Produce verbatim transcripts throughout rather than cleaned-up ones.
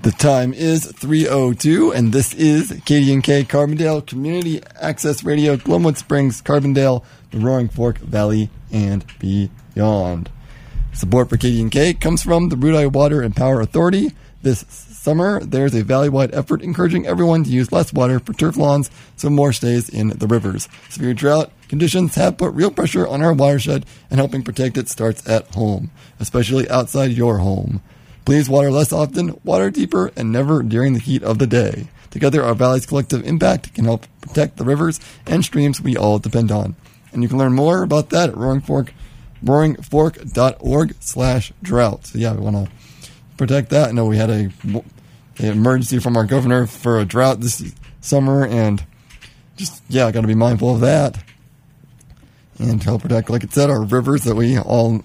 The time is three oh two, and this is K D N K Carbondale Community Access Radio, Glenwood Springs, Carbondale, the Roaring Fork Valley, and beyond. Support for K D N K comes from the Rudeye Water and Power Authority. This summer, there's a valley-wide effort encouraging everyone to use less water for turf lawns so more stays in the rivers. Severe drought conditions have put real pressure on our watershed, and helping protect it starts at home, especially outside your home. Please water less often, water deeper, and never during the heat of the day. Together, our valley's collective impact can help protect the rivers and streams we all depend on. And you can learn more about that at Roaring Fork, roaring fork dot org slash drought. So yeah, we want to protect that. I know we had a, a emergency from our governor for a drought this summer, and just, yeah, got to be mindful of that. And help protect, like it said, our rivers that we all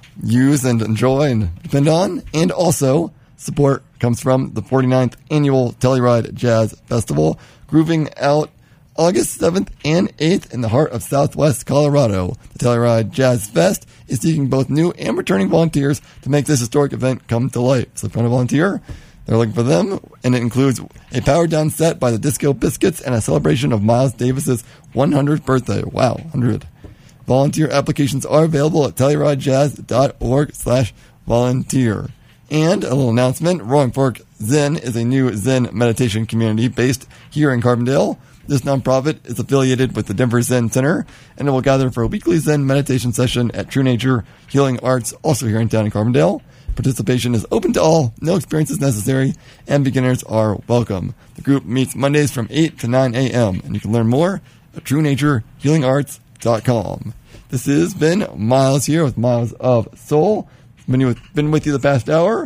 use and enjoy and depend on. And also, support comes from the forty-ninth Annual Telluride Jazz Festival, grooving out August seventh and eighth in the heart of Southwest Colorado. The Telluride Jazz Fest is seeking both new and returning volunteers to make this historic event come to life. So if you want to volunteer, they're looking for them, and it includes a powered-down set by the Disco Biscuits and a celebration of Miles Davis's one hundredth birthday. Wow, one hundred. Volunteer applications are available at telluride dot org slash volunteer. And a little announcement, Roaring Fork Zen is a new Zen meditation community based here in Carbondale. This nonprofit is affiliated with the Denver Zen Center, and it will gather for a weekly Zen meditation session at True Nature Healing Arts, also here in town in Carbondale. Participation is open to all, no experience is necessary, and beginners are welcome. The group meets Mondays from eight to nine a.m., and you can learn more at true nature healing arts dot com. This has been Miles here with Miles of Soul. Been with, been with you the past hour,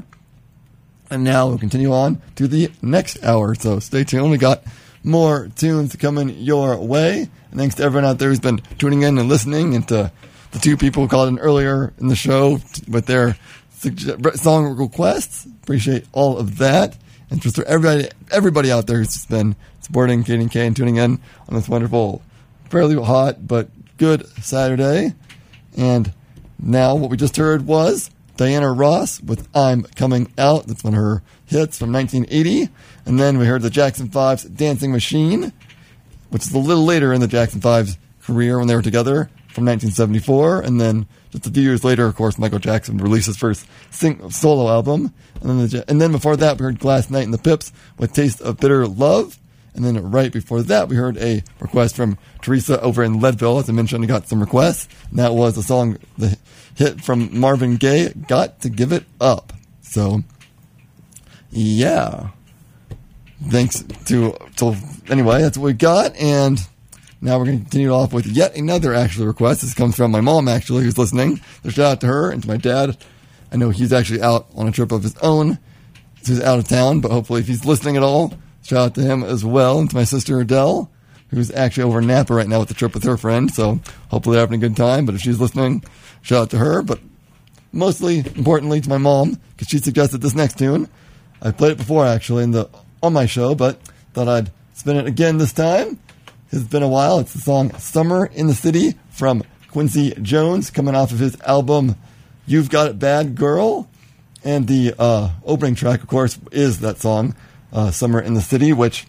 and now we'll continue on to the next hour, so stay tuned. We got more tunes coming your way, and thanks to everyone out there who's been tuning in and listening, and to the two people who called in earlier in the show with their suggest- song requests. Appreciate all of that, and just for everybody, everybody out there who's been supporting K D N K and tuning in on this wonderful, fairly hot but good Saturday. And now what we just heard was Diana Ross with I'm Coming Out. That's one of her hits from nineteen eighty. And then we heard the Jackson Five's Dancing Machine, which is a little later in the Jackson Five's career when they were together, from nineteen seventy-four. And then just a few years later, of course, Michael Jackson released his first sing- solo album. And then, the, and then before that, we heard Glass Night and the Pips with Taste of Bitter Love. And then right before that, we heard a request from Teresa over in Leadville. As I mentioned, I got some requests. And that was the song, the hit from Marvin Gaye, Got to Give It Up. So, yeah. Thanks to, so anyway, that's what we got. And now we're going to continue off with yet another actual request. This comes from my mom, actually, who's listening. So shout out to her and to my dad. I know he's actually out on a trip of his own. He's out of town, but hopefully if he's listening at all, shout out to him as well, and to my sister Adele, who's actually over in Napa right now with the trip with her friend, so hopefully they're having a good time. But if she's listening, shout out to her. But mostly, importantly, to my mom, because she suggested this next tune. I played it before, actually, in the on my show, but thought I'd spin it again this time. It's been a while. It's the song Summer in the City from Quincy Jones, coming off of his album You've Got It Bad Girl. And the uh, opening track, of course, is that song, Uh, Summer in the City, which,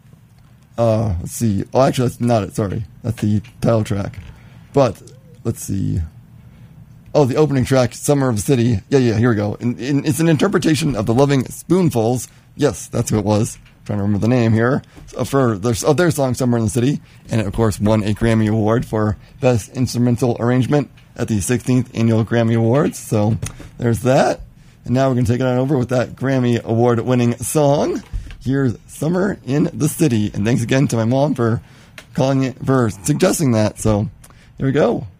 uh, let's see, oh, actually, that's not it, sorry, that's the title track, but, let's see, oh, the opening track, Summer of the City, yeah, yeah, here we go, and, and it's an interpretation of the Loving Spoonfuls, yes, that's who it was, I'm trying to remember the name here, so for their, of their song, Summer in the City, and it, of course, won a Grammy Award for Best Instrumental Arrangement at the sixteenth Annual Grammy Awards, so there's that. And now we're going to take it on over with that Grammy Award-winning song. Here's Summer in the City. And thanks again to my mom for calling it, for suggesting that. So, here we go.